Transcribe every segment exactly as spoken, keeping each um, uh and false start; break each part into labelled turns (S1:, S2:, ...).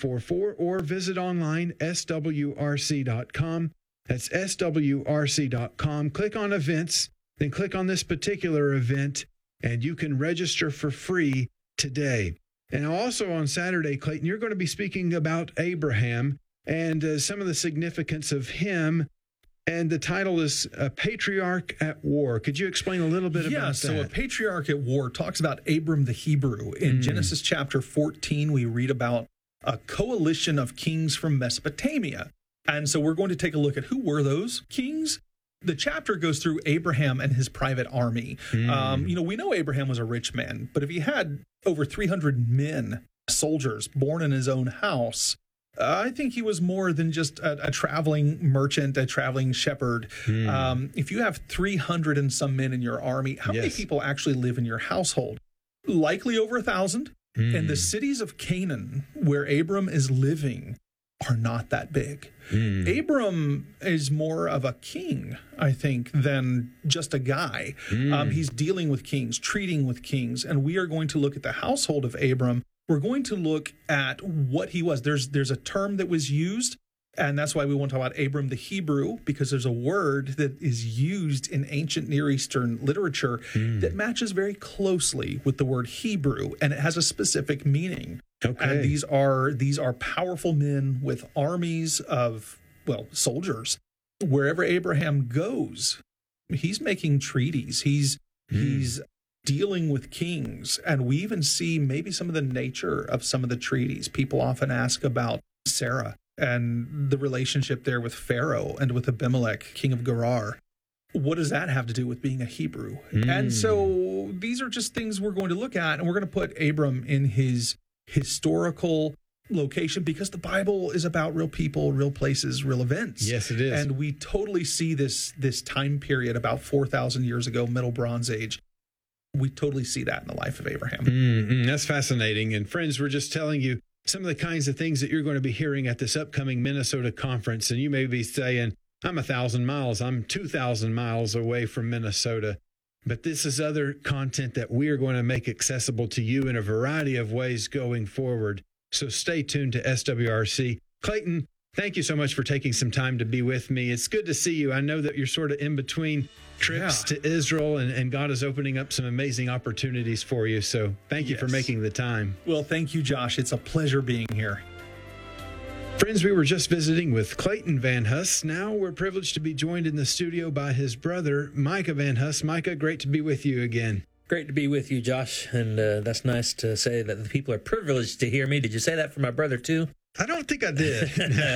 S1: four four, or visit online, S W R C dot com. That's S W R C dot com. Click on events, then click on this particular event, and you can register for free today. And also on Saturday, Clayton, you're going to be speaking about Abraham and uh, some of the significance of him. And the title is A Patriarch at War. Could you explain a little bit
S2: yeah,
S1: about
S2: so
S1: that?
S2: Yeah, so A Patriarch at War talks about Abram the Hebrew. In mm. Genesis chapter fourteen, we read about a coalition of kings from Mesopotamia. And so we're going to take a look at who were those kings. The chapter goes through Abraham and his private army. Mm. Um, you know, we know Abraham was a rich man, but if he had over three hundred men, soldiers, born in his own house, Uh, I think he was more than just a, a traveling merchant, a traveling shepherd. Mm. Um, if you have three hundred and some men in your army, how yes. many people actually live in your household? Likely over a thousand. Mm. And the cities of Canaan, where Abram is living, are not that big. Mm. Abram is more of a king, I think, than just a guy. Mm. Um, he's dealing with kings, treating with kings. And we are going to look at the household of Abram. We're going to look at what he was. There's there's a term that was used, and that's why we want to talk about Abram the Hebrew, because there's a word that is used in ancient Near Eastern literature mm. that matches very closely with the word Hebrew, and it has a specific meaning. Okay. And these are these are powerful men with armies of, well, soldiers. Wherever Abraham goes, he's making treaties. He's mm. he's dealing with kings. And we even see maybe some of the nature of some of the treaties. People often ask about Sarah and the relationship there with Pharaoh and with Abimelech, king of Gerar. What does that have to do with being a Hebrew? Mm. And so these are just things we're going to look at, and we're going to put Abram in his historical location, because the Bible is about real people, real places, real events.
S1: Yes, it is.
S2: And we totally see this, this time period about four thousand years ago, Middle Bronze Age. We totally see that in the life of Abraham.
S1: Mm-hmm. That's fascinating. And friends, we're just telling you some of the kinds of things that you're going to be hearing at this upcoming Minnesota conference. And you may be saying, I'm a thousand miles, I'm two thousand miles away from Minnesota. But this is other content that we are going to make accessible to you in a variety of ways going forward. So stay tuned to S W R C. Clayton, thank you so much for taking some time to be with me. It's good to see you. I know that you're sort of in between trips yeah. to Israel, and, and God is opening up some amazing opportunities for you. So thank you yes. for making the time.
S2: Well, thank you, Josh. It's a pleasure being here.
S1: Friends, we were just visiting with Clayton Van Huss. Now we're privileged to be joined in the studio by his brother, Micah Van Huss. Micah, great to be with you again.
S3: Great to be with you, Josh. And uh, that's nice to say that the people are privileged to hear me. Did you say that for my brother, too?
S1: I don't think I did.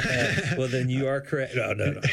S3: Well, then you are correct. No, no, no.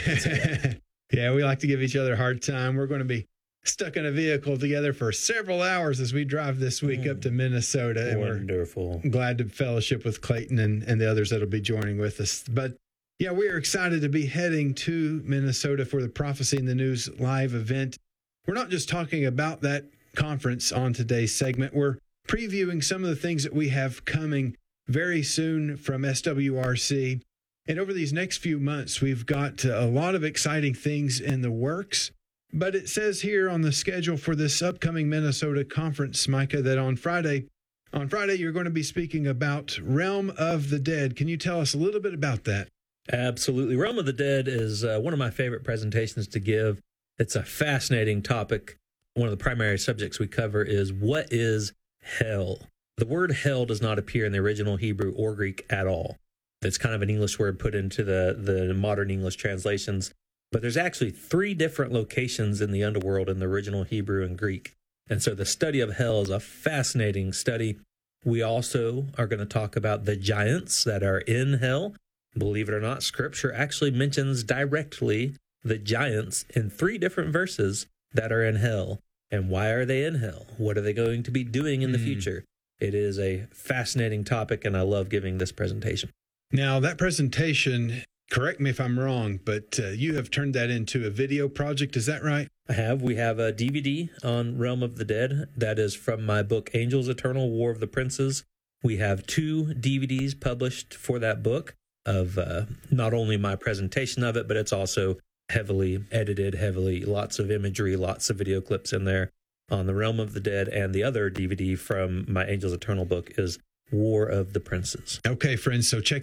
S1: Yeah, we like to give each other a hard time. We're going to be stuck in a vehicle together for several hours as we drive this week mm. up to Minnesota. And
S3: wonderful.
S1: We're glad to fellowship with Clayton and, and the others that will be joining with us. But yeah, we are excited to be heading to Minnesota for the Prophecy in the News live event. We're not just talking about that conference on today's segment. We're previewing some of the things that we have coming very soon from S W R C. And over these next few months, we've got a lot of exciting things in the works. But it says here on the schedule for this upcoming Minnesota conference, Micah, that on Friday, on Friday, you're going to be speaking about Realm of the Dead. Can you tell us a little bit about that?
S3: Absolutely. Realm of the Dead is uh, one of my favorite presentations to give. It's a fascinating topic. One of the primary subjects we cover is, what is hell? The word hell does not appear in the original Hebrew or Greek at all. It's kind of an English word put into the, the modern English translations. But there's actually three different locations in the underworld in the original Hebrew and Greek. And so the study of hell is a fascinating study. We also are going to talk about the giants that are in hell. Believe it or not, Scripture actually mentions directly the giants in three different verses that are in hell. And why are they in hell? What are they going to be doing in the mm. future? It is a fascinating topic, and I love giving this presentation.
S1: Now, that presentation, correct me if I'm wrong, but uh, you have turned that into a video project. Is that right?
S3: I have. We have a D V D on Realm of the Dead. That is from my book, Angels Eternal, War of the Princes. We have two D V Ds published for that book of uh, not only my presentation of it, but it's also heavily edited, heavily, lots of imagery, lots of video clips in there on the Realm of the Dead. And the other D V D from my Angels Eternal book is War of the Princes.
S1: Okay, friends, so check